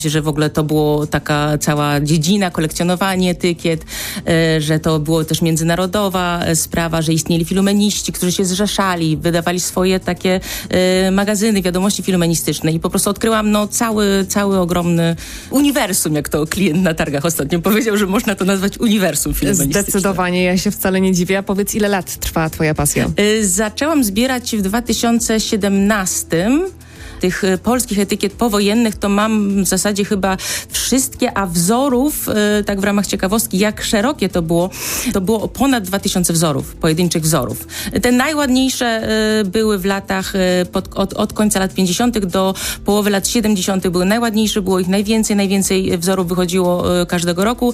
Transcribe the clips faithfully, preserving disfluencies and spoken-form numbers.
że w ogóle to było taka cała dziedzina, kolekcjonowanie etykiet, że to było też międzynarodowa sprawa, że istnieli filumeniści, którzy się zrzeszali, wydawali swoje takie magazyny, wiadomości filumenistyczne i po prostu odkryłam no cały, cały ogromny uniwersum, jak to klient na targach ostatnio powiedział, że można to nazwać uniwersum filumenistycznym. Zdecydowanie, ja się wcale nie dziwię. A powiedz, ile lat trwa twoja pasja? Zaczęłam zbierać w dwa tysiące siedemnastym. Tych polskich etykiet powojennych to mam w zasadzie chyba wszystkie, a wzorów, tak w ramach ciekawostki, jak szerokie to było, to było ponad dwa tysiące wzorów, pojedynczych wzorów. Te najładniejsze były w latach, pod, od, od końca lat pięćdziesiątych do połowy lat siedemdziesiątych były najładniejsze, było ich najwięcej, najwięcej wzorów wychodziło każdego roku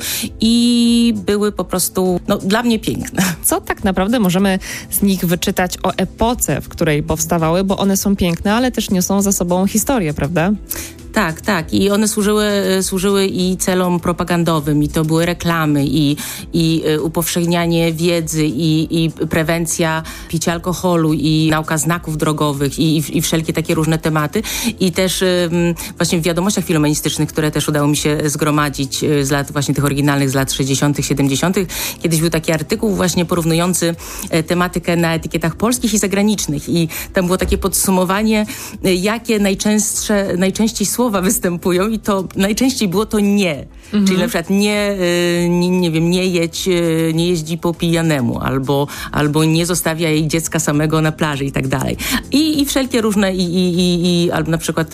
i były po prostu, no, dla mnie piękne. Co tak naprawdę możemy z nich wyczytać o epoce, w której powstawały, bo one są piękne, ale też niosą za sobą historię, prawda? Tak, tak. I one służyły, służyły i celom propagandowym, i to były reklamy, i, i upowszechnianie wiedzy, i, i prewencja picia alkoholu, i nauka znaków drogowych, i, i, i wszelkie takie różne tematy. I też um, właśnie w wiadomościach filumenistycznych, które też udało mi się zgromadzić z lat właśnie tych oryginalnych, z lat sześćdziesiątych, siedemdziesiątych. Kiedyś był taki artykuł właśnie porównujący tematykę na etykietach polskich i zagranicznych. I tam było takie podsumowanie, jakie najczęstsze, najczęściej słowa występują i to najczęściej było to nie. Mhm. Czyli na przykład nie, nie, nie wiem, nie jedź, nie jeździ po pijanemu, albo, albo nie zostawia jej dziecka samego na plaży i tak dalej. I, i wszelkie różne, i, i, i, i albo na przykład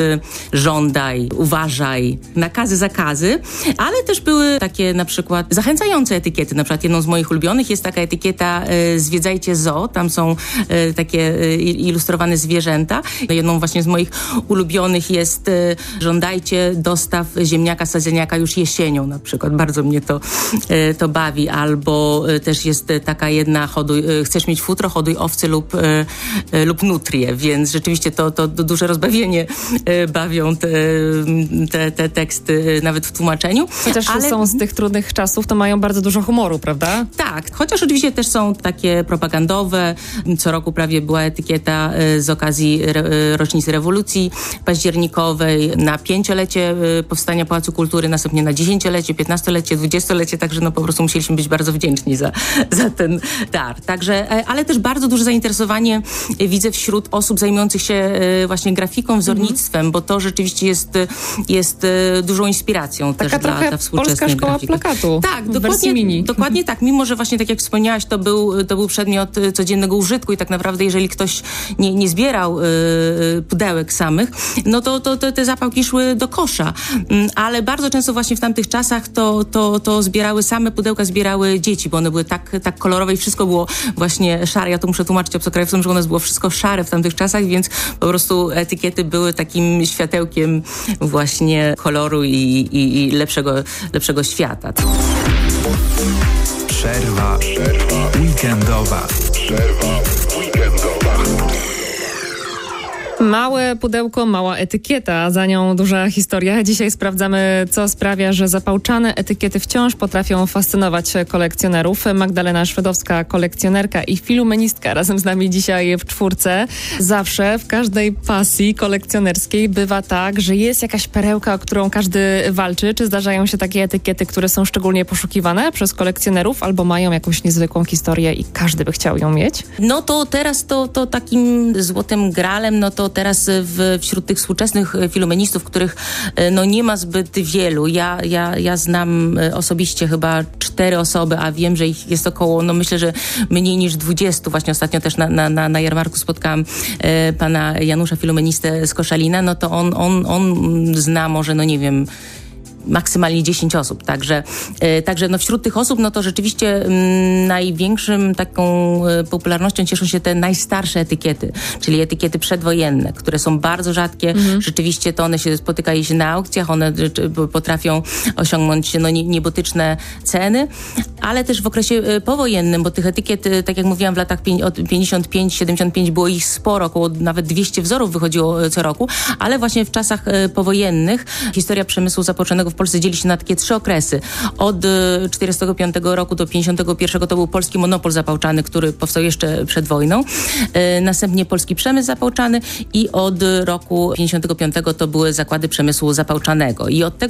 żądaj, uważaj, nakazy, zakazy, ale też były takie na przykład zachęcające etykiety. Na przykład jedną z moich ulubionych jest taka etykieta Zwiedzajcie zoo, tam są takie ilustrowane zwierzęta. Jedną właśnie z moich ulubionych jest żądajcie dostaw ziemniaka, sadzeniaka już jesienią na przykład. Bardzo mnie to, to bawi. Albo też jest taka jedna, hoduj, chcesz mieć futro, hoduj owce lub, lub nutrie, więc rzeczywiście to, to duże rozbawienie bawią te, te, te teksty nawet w tłumaczeniu. Chociaż ale... są z tych trudnych czasów, to mają bardzo dużo humoru, prawda? Tak, chociaż oczywiście też są takie propagandowe. Co roku prawie była etykieta z okazji rocznicy rewolucji październikowej, na pięciolecie powstania Pałacu Kultury, następnie na dziesięciolecie, piętnastolecie, dwudziestolecie, także no po prostu musieliśmy być bardzo wdzięczni za, za ten dar. Także, ale też bardzo duże zainteresowanie widzę wśród osób zajmujących się właśnie grafiką, wzornictwem, mm-hmm. bo to rzeczywiście jest, jest dużą inspiracją Taka też trochę dla, dla współczesnej polska szkoła grafiki. plakatu. Tak, dokładnie, dokładnie tak. Mimo, że właśnie tak jak wspomniałaś, to był, to był przedmiot codziennego użytku i tak naprawdę jeżeli ktoś nie, nie zbierał y, pudełek samych, no to, to, to te zapałki szły do kosza. Ale bardzo często właśnie w tamtych czasach to, to, to zbierały same pudełka, zbierały dzieci, bo one były tak, tak kolorowe i wszystko było właśnie szare. Ja to muszę tłumaczyć obcokrajowcom, że u nas było wszystko szare w tamtych czasach, więc po prostu etykiety były takim światełkiem właśnie koloru i, i, i lepszego, lepszego świata. Przerwa. Przerwa. Weekendowa. Przerwa weekendowa. Małe pudełko, mała etykieta, za nią duża historia. Dzisiaj sprawdzamy, co sprawia, że zapałczane etykiety wciąż potrafią fascynować kolekcjonerów. Magdalena Szwedowska, kolekcjonerka i filumenistka, razem z nami dzisiaj w czwórce. Zawsze w każdej pasji kolekcjonerskiej bywa tak, że jest jakaś perełka, o którą każdy walczy. Czy zdarzają się takie etykiety, które są szczególnie poszukiwane przez kolekcjonerów albo mają jakąś niezwykłą historię i każdy by chciał ją mieć? No to teraz to, to takim złotym gralem, no to teraz w, wśród tych współczesnych filumenistów, których no nie ma zbyt wielu. Ja, ja, ja znam osobiście chyba cztery osoby, a wiem, że ich jest około, no myślę, że mniej niż dwudziestu. Właśnie ostatnio też na, na, na, na jarmarku spotkałam e, pana Janusza, filumenistę z Koszalina, no to on, on, on zna może, no nie wiem, maksymalnie dziesięć osób, także, e, także no wśród tych osób, no to rzeczywiście m, największym taką e, popularnością cieszą się te najstarsze etykiety, czyli etykiety przedwojenne, które są bardzo rzadkie, mhm. rzeczywiście to one się spotykają się na aukcjach, one czy, potrafią osiągnąć no, nie, niebotyczne ceny, ale też w okresie e, powojennym, bo tych etykiet, e, tak jak mówiłam, w latach pięćdziesiąt pięć siedemdziesiąt pięć było ich sporo, około nawet dwieście wzorów wychodziło co roku, ale właśnie w czasach e, powojennych historia przemysłu zapoczętego w Polsce dzieli się na takie trzy okresy. Od czterdziestego piątego roku do pięćdziesiątego pierwszego to był polski monopol zapałczany, który powstał jeszcze przed wojną. E, następnie polski przemysł zapałczany i od roku pięćdziesiątego piątego to były zakłady przemysłu zapałczanego. I od tego